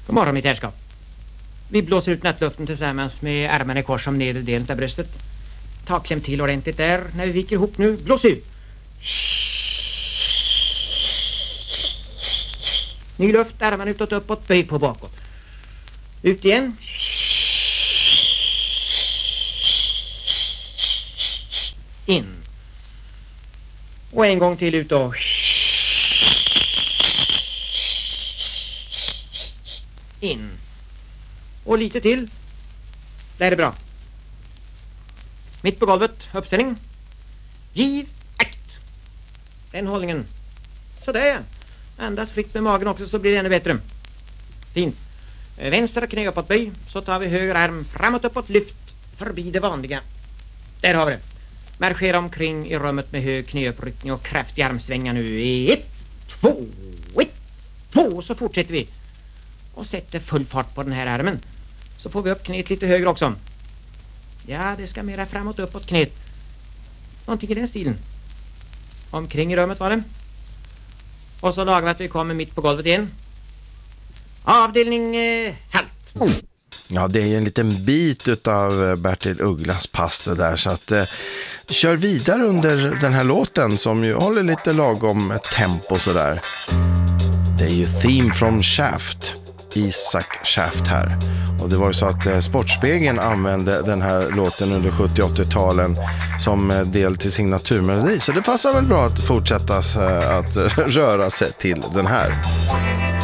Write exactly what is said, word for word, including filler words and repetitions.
God morgon mitt herrskap. Vi blåser ut nattluften tillsammans med armarna i kors om nedre delen av bröstet. Ta kläm till ordentligt där när vi viker ihop nu. Blås ut. Ny luft, armarna utåt, uppåt, böj på bakåt. Ut igen. In. Och en gång till ut och in. Och lite till. Där är det bra. Mitt på golvet, uppställning. Giv, akt. Den hållningen. Sådär. Andas fritt med magen också så blir det ännu bättre. Fint. Vänstra knä uppåt böj. Så tar vi höger arm framåt uppåt. Lyft förbi det vanliga. Där har vi det. Marschera omkring i rummet med hög knäuppryckning och kraftig armsvängar nu. Ett, två, ett, två. Så fortsätter vi. Och sätter full fart på den här armen. Så får vi upp knät lite högre också. Ja, det ska mera framåt uppåt knät. Någonting i den stilen. Omkring i rummet var det. Och så lagar vi att vi kommer mitt på golvet igen. Avdelning eh, halt. Ja, det är ju en liten bit utav Bertil Ugglas pass det där. Så att eh, kör vidare under den här låten som ju håller lite lagom tempo sådär. Det är ju Theme from Shaft. Isaac Shaft här. Och det var ju så att eh, Sportspegeln använde den här låten under sjuttio- och åttio-talen som eh, del till signaturmelodi. Så det passar väl bra att fortsätta eh, att röra sig till den här.